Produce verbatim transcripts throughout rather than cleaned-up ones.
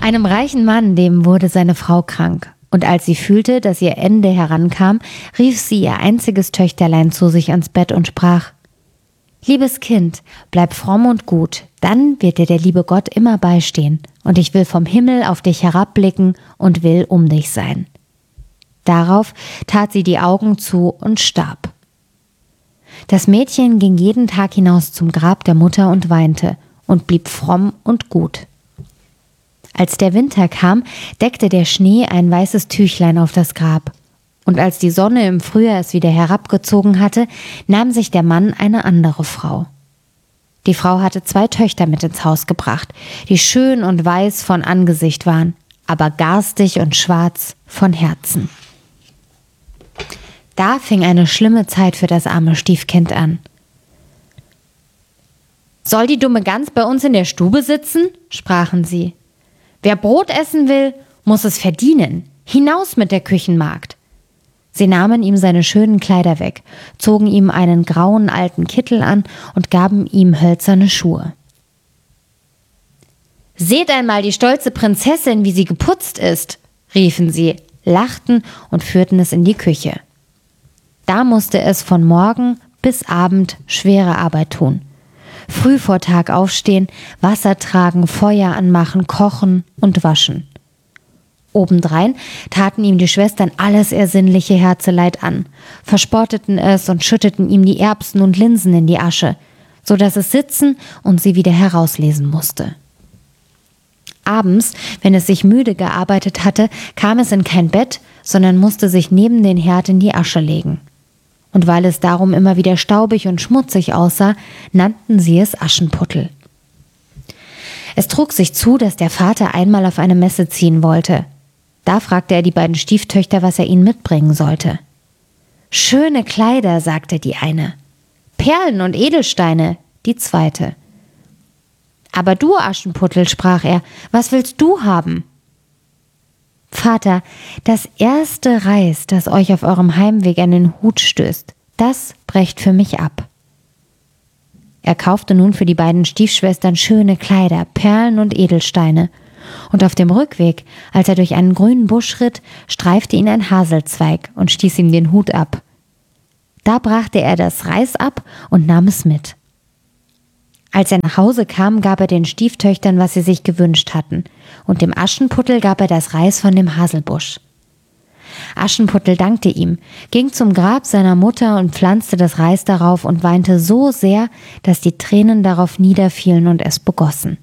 Einem reichen Mann, dem wurde seine Frau krank. Und als sie fühlte, dass ihr Ende herankam, rief sie ihr einziges Töchterlein zu sich ans Bett und sprach: »Liebes Kind, bleib fromm und gut, dann wird dir der liebe Gott immer beistehen, und ich will vom Himmel auf dich herabblicken und will um dich sein.« Darauf tat sie die Augen zu und starb. Das Mädchen ging jeden Tag hinaus zum Grab der Mutter und weinte und blieb fromm und gut. Als der Winter kam, deckte der Schnee ein weißes Tüchlein auf das Grab. Und als die Sonne im Frühjahr es wieder herabgezogen hatte, nahm sich der Mann eine andere Frau. Die Frau hatte zwei Töchter mit ins Haus gebracht, die schön und weiß von Angesicht waren, aber garstig und schwarz von Herzen. Da fing eine schlimme Zeit für das arme Stiefkind an. »Soll die dumme Gans bei uns in der Stube sitzen?« sprachen sie. »Wer Brot essen will, muss es verdienen. Hinaus mit der Küchenmagd!« Sie nahmen ihm seine schönen Kleider weg, zogen ihm einen grauen alten Kittel an und gaben ihm hölzerne Schuhe. »Seht einmal die stolze Prinzessin, wie sie geputzt ist«, riefen sie, lachten und führten es in die Küche. Da musste es von Morgen bis Abend schwere Arbeit tun. Früh vor Tag aufstehen, Wasser tragen, Feuer anmachen, kochen und waschen. Obendrein taten ihm die Schwestern alles ersinnliche Herzeleid an, verspotteten es und schütteten ihm die Erbsen und Linsen in die Asche, so dass es sitzen und sie wieder herauslesen musste. Abends, wenn es sich müde gearbeitet hatte, kam es in kein Bett, sondern musste sich neben den Herd in die Asche legen. Und weil es darum immer wieder staubig und schmutzig aussah, nannten sie es Aschenputtel. Es trug sich zu, dass der Vater einmal auf eine Messe ziehen wollte. Da fragte er die beiden Stieftöchter, was er ihnen mitbringen sollte. »Schöne Kleider«, sagte die eine. »Perlen und Edelsteine«, die zweite. »Aber du, Aschenputtel«, sprach er, »was willst du haben?« »Vater, das erste Reis, das euch auf eurem Heimweg an den Hut stößt, das brecht für mich ab.« Er kaufte nun für die beiden Stiefschwestern schöne Kleider, Perlen und Edelsteine. Und auf dem Rückweg, als er durch einen grünen Busch ritt, streifte ihn ein Haselzweig und stieß ihm den Hut ab. Da brachte er das Reis ab und nahm es mit. Als er nach Hause kam, gab er den Stieftöchtern, was sie sich gewünscht hatten, und dem Aschenputtel gab er das Reis von dem Haselbusch. Aschenputtel dankte ihm, ging zum Grab seiner Mutter und pflanzte das Reis darauf und weinte so sehr, dass die Tränen darauf niederfielen und es begossen.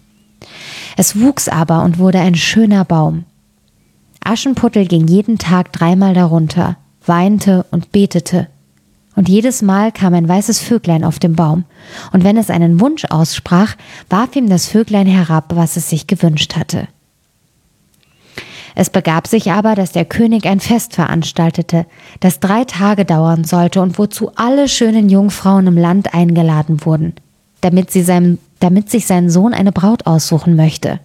Es wuchs aber und wurde ein schöner Baum. Aschenputtel ging jeden Tag dreimal darunter, weinte und betete. Und jedes Mal kam ein weißes Vöglein auf den Baum, und wenn es einen Wunsch aussprach, warf ihm das Vöglein herab, was es sich gewünscht hatte. Es begab sich aber, dass der König ein Fest veranstaltete, das drei Tage dauern sollte und wozu alle schönen Jungfrauen im Land eingeladen wurden, damit sie seinem, damit sich sein Sohn eine Braut aussuchen möchte.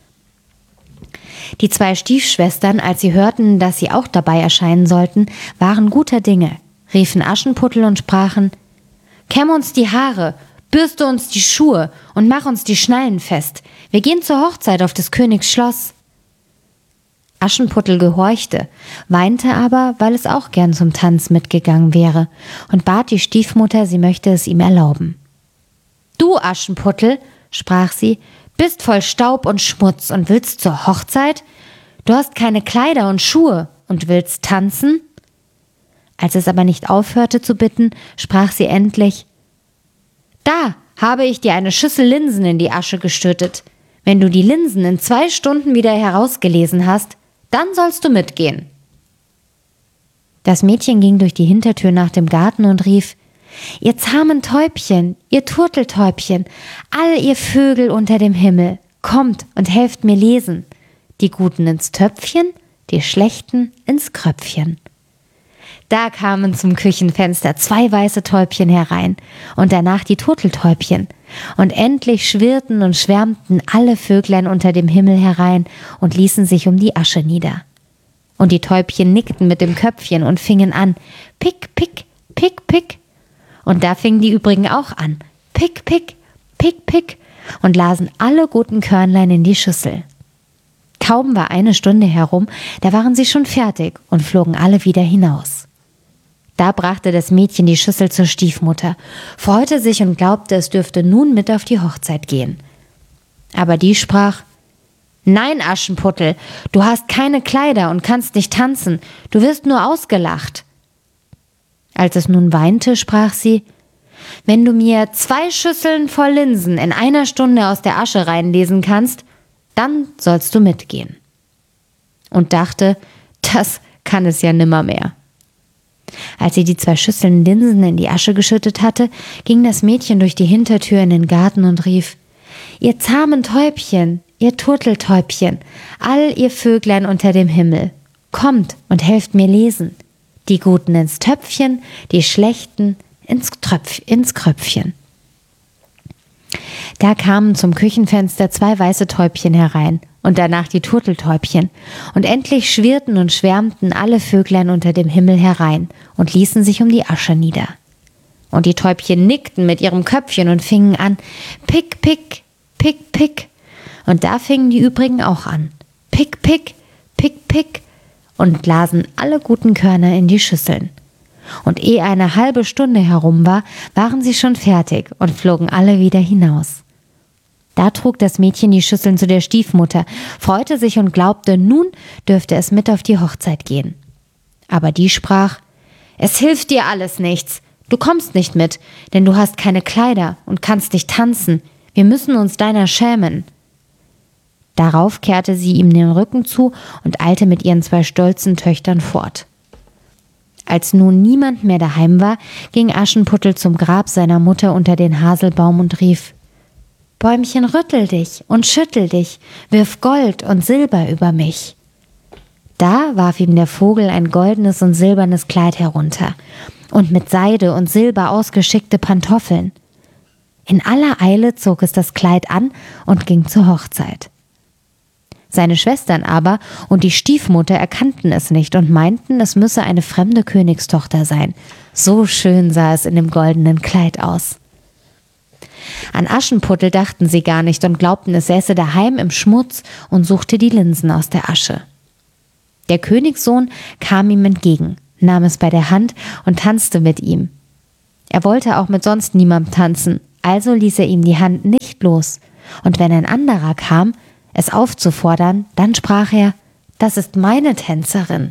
Die zwei Stiefschwestern, als sie hörten, dass sie auch dabei erscheinen sollten, waren guter Dinge, riefen Aschenputtel und sprachen: »Kämm uns die Haare, bürste uns die Schuhe und mach uns die Schnallen fest. Wir gehen zur Hochzeit auf des Königs Schloss.« Aschenputtel gehorchte, weinte aber, weil es auch gern zum Tanz mitgegangen wäre, und bat die Stiefmutter, sie möchte es ihm erlauben. »Du, Aschenputtel«, sprach sie, »bist voll Staub und Schmutz und willst zur Hochzeit? Du hast keine Kleider und Schuhe und willst tanzen?« Als es aber nicht aufhörte zu bitten, sprach sie endlich: »Da habe ich dir eine Schüssel Linsen in die Asche gestürtet. Wenn du die Linsen in zwei Stunden wieder herausgelesen hast, dann sollst du mitgehen.« Das Mädchen ging durch die Hintertür nach dem Garten und rief: »Ihr zahmen Täubchen, ihr Turteltäubchen, all ihr Vögel unter dem Himmel, kommt und helft mir lesen. Die Guten ins Töpfchen, die Schlechten ins Kröpfchen.« Da kamen zum Küchenfenster zwei weiße Täubchen herein und danach die Turteltäubchen. Und endlich schwirrten und schwärmten alle Vöglein unter dem Himmel herein und ließen sich um die Asche nieder. Und die Täubchen nickten mit dem Köpfchen und fingen an: Pick, pick, pick, pick. Und da fingen die übrigen auch an: Pick, pick, pick, pick. Und lasen alle guten Körnlein in die Schüssel. Kaum war eine Stunde herum, da waren sie schon fertig und flogen alle wieder hinaus. Da brachte das Mädchen die Schüssel zur Stiefmutter, freute sich und glaubte, es dürfte nun mit auf die Hochzeit gehen. Aber die sprach: »Nein, Aschenputtel, du hast keine Kleider und kannst nicht tanzen, du wirst nur ausgelacht.« Als es nun weinte, sprach sie: »Wenn du mir zwei Schüsseln voll Linsen in einer Stunde aus der Asche reinlesen kannst, dann sollst du mitgehen.« Und dachte, das kann es ja nimmermehr. Als sie die zwei Schüsseln Linsen in die Asche geschüttet hatte, ging das Mädchen durch die Hintertür in den Garten und rief: »Ihr zahmen Täubchen, ihr Turteltäubchen, all ihr Vöglein unter dem Himmel, kommt und helft mir lesen. Die Guten ins Töpfchen, die Schlechten ins, Tröpf, ins Kröpfchen.« Da kamen zum Küchenfenster zwei weiße Täubchen herein und danach die Turteltäubchen, und endlich schwirrten und schwärmten alle Vöglein unter dem Himmel herein und ließen sich um die Asche nieder. Und die Täubchen nickten mit ihrem Köpfchen und fingen an: »Pick, pick, pick, pick.« Und da fingen die übrigen auch an: »Pick, pick, pick, pick«, und lasen alle guten Körner in die Schüsseln. Und ehe eine halbe Stunde herum war, waren sie schon fertig und flogen alle wieder hinaus. Da trug das Mädchen die Schüsseln zu der Stiefmutter, freute sich und glaubte, nun dürfte es mit auf die Hochzeit gehen. Aber die sprach: »Es hilft dir alles nichts. Du kommst nicht mit, denn du hast keine Kleider und kannst nicht tanzen. Wir müssen uns deiner schämen.« Darauf kehrte sie ihm den Rücken zu und eilte mit ihren zwei stolzen Töchtern fort. Als nun niemand mehr daheim war, ging Aschenputtel zum Grab seiner Mutter unter den Haselbaum und rief: »Bäumchen, rüttel dich und schüttel dich, wirf Gold und Silber über mich.« Da warf ihm der Vogel ein goldenes und silbernes Kleid herunter und mit Seide und Silber ausgeschickte Pantoffeln. In aller Eile zog es das Kleid an und ging zur Hochzeit. Seine Schwestern aber und die Stiefmutter erkannten es nicht und meinten, es müsse eine fremde Königstochter sein. So schön sah es in dem goldenen Kleid aus. An Aschenputtel dachten sie gar nicht und glaubten, es säße daheim im Schmutz und suchte die Linsen aus der Asche. Der Königssohn kam ihm entgegen, nahm es bei der Hand und tanzte mit ihm. Er wollte auch mit sonst niemandem tanzen, also ließ er ihm die Hand nicht los. Und wenn ein anderer kam, es aufzufordern, dann sprach er: »Das ist meine Tänzerin.«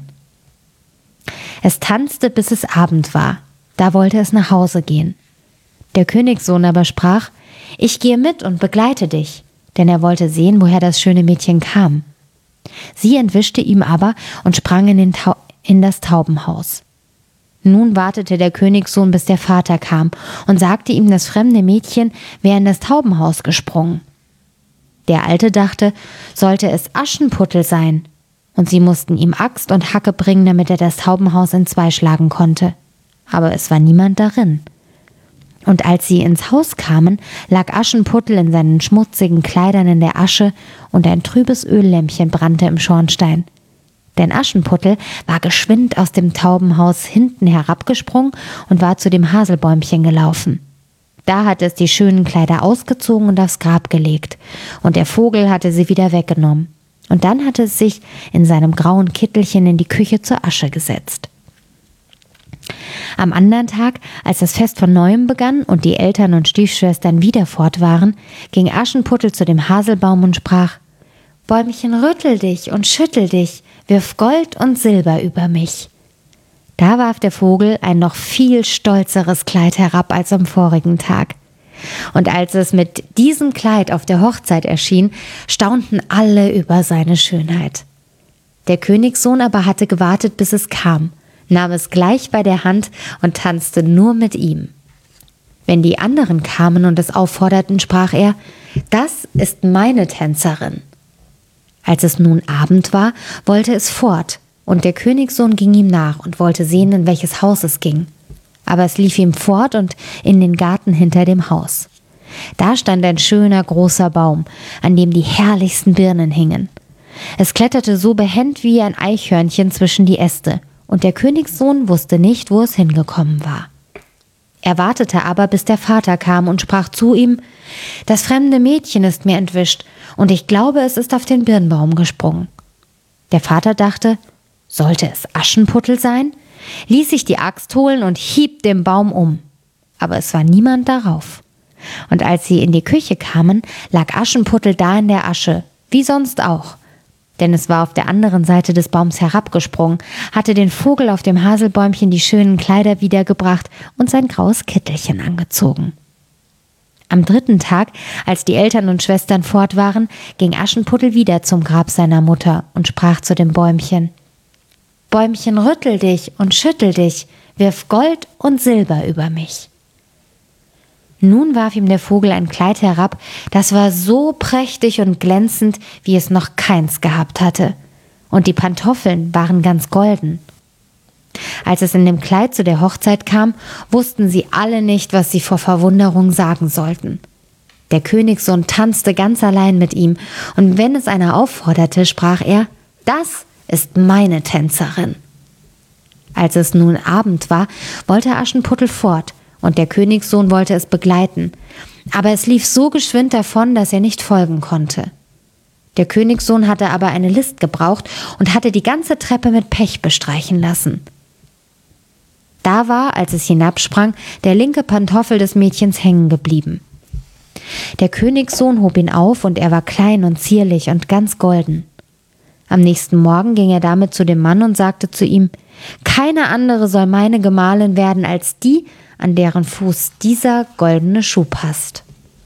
Es tanzte, bis es Abend war. Da wollte es nach Hause gehen. Der Königssohn aber sprach: »Ich gehe mit und begleite dich«, denn er wollte sehen, woher das schöne Mädchen kam. Sie entwischte ihm aber und sprang in, den Tau- in das Taubenhaus. Nun wartete der Königssohn, bis der Vater kam und sagte ihm, das fremde Mädchen wäre in das Taubenhaus gesprungen. Der Alte dachte, sollte es Aschenputtel sein, und sie mussten ihm Axt und Hacke bringen, damit er das Taubenhaus entzwei schlagen konnte. Aber es war niemand darin. Und als sie ins Haus kamen, lag Aschenputtel in seinen schmutzigen Kleidern in der Asche und ein trübes Öllämpchen brannte im Schornstein. Denn Aschenputtel war geschwind aus dem Taubenhaus hinten herabgesprungen und war zu dem Haselbäumchen gelaufen. Da hatte es die schönen Kleider ausgezogen und aufs Grab gelegt, und der Vogel hatte sie wieder weggenommen. Und dann hatte es sich in seinem grauen Kittelchen in die Küche zur Asche gesetzt. Am anderen Tag, als das Fest von Neuem begann und die Eltern und Stiefschwestern wieder fort waren, ging Aschenputtel zu dem Haselbaum und sprach: »Bäumchen, rüttel dich und schüttel dich, wirf Gold und Silber über mich.« Da warf der Vogel ein noch viel stolzeres Kleid herab als am vorigen Tag. Und als es mit diesem Kleid auf der Hochzeit erschien, staunten alle über seine Schönheit. Der Königssohn aber hatte gewartet, bis es kam, nahm es gleich bei der Hand und tanzte nur mit ihm. Wenn die anderen kamen und es aufforderten, sprach er: »Das ist meine Tänzerin.« Als es nun Abend war, wollte es fort, und der Königssohn ging ihm nach und wollte sehen, in welches Haus es ging. Aber es lief ihm fort und in den Garten hinter dem Haus. Da stand ein schöner großer Baum, an dem die herrlichsten Birnen hingen. Es kletterte so behend wie ein Eichhörnchen zwischen die Äste, und der Königssohn wusste nicht, wo es hingekommen war. Er wartete aber, bis der Vater kam und sprach zu ihm: »Das fremde Mädchen ist mir entwischt, und ich glaube, es ist auf den Birnbaum gesprungen.« Der Vater dachte, sollte es Aschenputtel sein, ließ sich die Axt holen und hieb den Baum um. Aber es war niemand darauf. Und als sie in die Küche kamen, lag Aschenputtel da in der Asche, wie sonst auch. Denn es war auf der anderen Seite des Baums herabgesprungen, hatte den Vogel auf dem Haselbäumchen die schönen Kleider wiedergebracht und sein graues Kittelchen angezogen. Am dritten Tag, als die Eltern und Schwestern fort waren, ging Aschenputtel wieder zum Grab seiner Mutter und sprach zu dem Bäumchen: »Bäumchen, rüttel dich und schüttel dich, wirf Gold und Silber über mich.« Nun warf ihm der Vogel ein Kleid herab, das war so prächtig und glänzend, wie es noch keins gehabt hatte. Und die Pantoffeln waren ganz golden. Als es in dem Kleid zu der Hochzeit kam, wussten sie alle nicht, was sie vor Verwunderung sagen sollten. Der Königssohn tanzte ganz allein mit ihm, und wenn es einer aufforderte, sprach er: »Das ist meine Tänzerin.« Als es nun Abend war, wollte Aschenputtel fort, und der Königssohn wollte es begleiten. Aber es lief so geschwind davon, dass er nicht folgen konnte. Der Königssohn hatte aber eine List gebraucht und hatte die ganze Treppe mit Pech bestreichen lassen. Da war, als es hinabsprang, der linke Pantoffel des Mädchens hängen geblieben. Der Königssohn hob ihn auf, und er war klein und zierlich und ganz golden. Am nächsten Morgen ging er damit zu dem Mann und sagte zu ihm: »Keine andere soll meine Gemahlin werden als die, an deren Fuß dieser goldene Schuh passt.«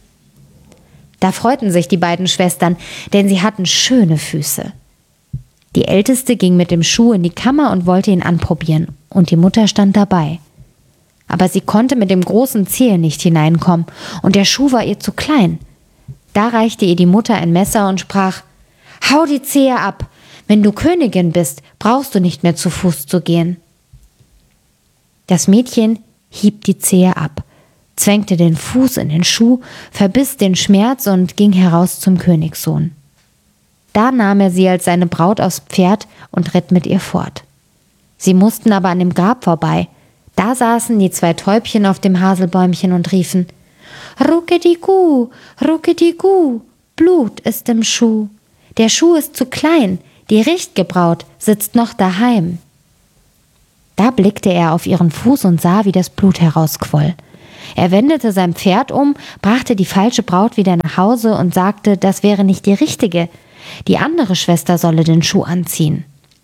Da freuten sich die beiden Schwestern, denn sie hatten schöne Füße. Die Älteste ging mit dem Schuh in die Kammer und wollte ihn anprobieren, und die Mutter stand dabei. Aber sie konnte mit dem großen Zeh nicht hineinkommen, und der Schuh war ihr zu klein. Da reichte ihr die Mutter ein Messer und sprach: »Hau die Zehe ab! Wenn du Königin bist, brauchst du nicht mehr zu Fuß zu gehen.« Das Mädchen hieb die Zehe ab, zwängte den Fuß in den Schuh, verbiss den Schmerz und ging heraus zum Königssohn. Da nahm er sie als seine Braut aufs Pferd und ritt mit ihr fort. Sie mussten aber an dem Grab vorbei. Da saßen die zwei Täubchen auf dem Haselbäumchen und riefen: »Ruckedigu, Ruckedigu, Blut ist im Schuh. Der Schuh ist zu klein, die Richtgebraut sitzt noch daheim.« Da blickte er auf ihren Fuß und sah, wie das Blut herausquoll. Er wendete sein Pferd um, brachte die falsche Braut wieder nach Hause und sagte, das wäre nicht die richtige. Die andere Schwester solle den Schuh anziehen.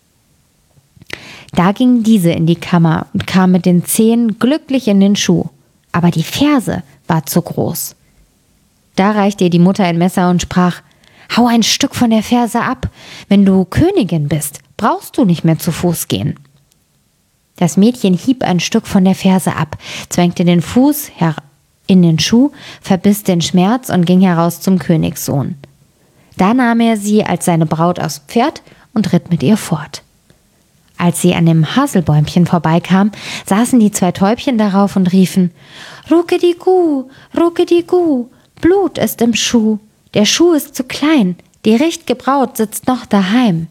Da ging diese in die Kammer und kam mit den Zehen glücklich in den Schuh. Aber die Ferse war zu groß. Da reichte ihr die Mutter ein Messer und sprach: »Hau ein Stück von der Ferse ab. Wenn du Königin bist, brauchst du nicht mehr zu Fuß gehen.« Das Mädchen hieb ein Stück von der Ferse ab, zwängte den Fuß in den Schuh, verbiss den Schmerz und ging heraus zum Königssohn. Da nahm er sie als seine Braut aufs Pferd und ritt mit ihr fort. Als sie an dem Haselbäumchen vorbeikam, saßen die zwei Täubchen darauf und riefen: »Ruckedigu, Ruckedigu, Blut ist im Schuh. Der Schuh ist zu klein, die Richtgebraut sitzt noch daheim.«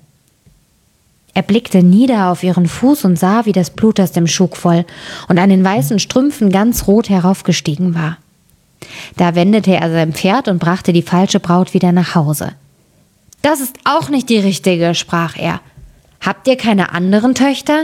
Er blickte nieder auf ihren Fuß und sah, wie das Blut aus dem Schuh quoll und an den weißen Strümpfen ganz rot heraufgestiegen war. Da wendete er sein Pferd und brachte die falsche Braut wieder nach Hause. »Das ist auch nicht die richtige«, sprach er. »Habt ihr keine anderen Töchter?«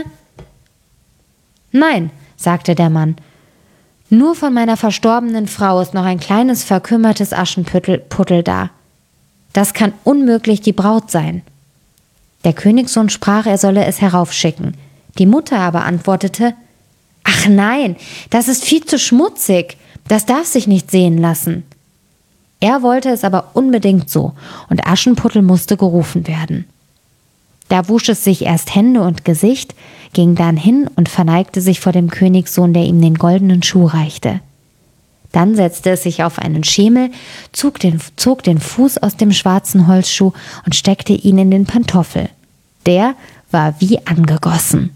»Nein«, sagte der Mann, »nur von meiner verstorbenen Frau ist noch ein kleines verkümmertes Aschenputtel da. Das kann unmöglich die Braut sein.« Der Königssohn sprach, er solle es heraufschicken. Die Mutter aber antwortete: »Ach nein, das ist viel zu schmutzig, das darf sich nicht sehen lassen.« Er wollte es aber unbedingt so, und Aschenputtel musste gerufen werden. Da wusch es sich erst Hände und Gesicht, ging dann hin und verneigte sich vor dem Königssohn, der ihm den goldenen Schuh reichte. Dann setzte es sich auf einen Schemel, zog den, zog den Fuß aus dem schwarzen Holzschuh und steckte ihn in den Pantoffel. Der war wie angegossen.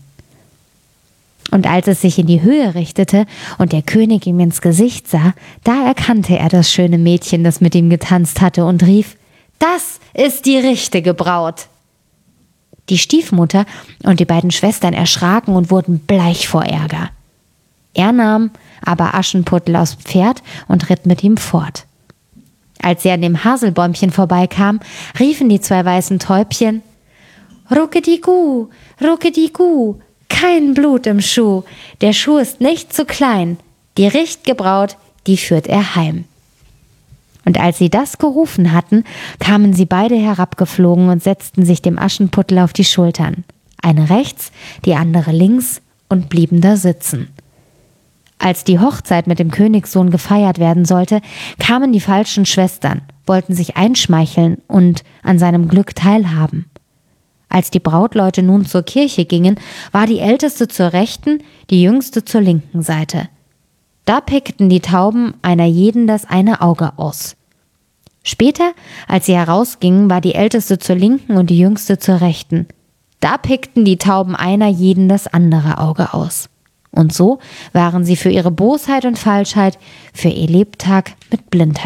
Und als es sich in die Höhe richtete und der König ihm ins Gesicht sah, da erkannte er das schöne Mädchen, das mit ihm getanzt hatte, und rief: »Das ist die richtige Braut!« Die Stiefmutter und die beiden Schwestern erschraken und wurden bleich vor Ärger. Er nahm aber Aschenputtel aufs Pferd und ritt mit ihm fort. Als sie an dem Haselbäumchen vorbeikam, riefen die zwei weißen Täubchen: Ruckedigu, Ruckedigu, kein Blut im Schuh, der Schuh ist nicht zu klein, die Richt gebraut, die führt er heim. Und als sie das gerufen hatten, kamen sie beide herabgeflogen und setzten sich dem Aschenputtel auf die Schultern, eine rechts, die andere links, und blieben da sitzen. Als die Hochzeit mit dem Königssohn gefeiert werden sollte, kamen die falschen Schwestern, wollten sich einschmeicheln und an seinem Glück teilhaben. Als die Brautleute nun zur Kirche gingen, war die Älteste zur rechten, die Jüngste zur linken Seite. Da pickten die Tauben einer jeden das eine Auge aus. Später, als sie herausgingen, war die Älteste zur linken und die Jüngste zur rechten. Da pickten die Tauben einer jeden das andere Auge aus. Und so waren sie für ihre Bosheit und Falschheit für ihr Lebtag mit Blindheit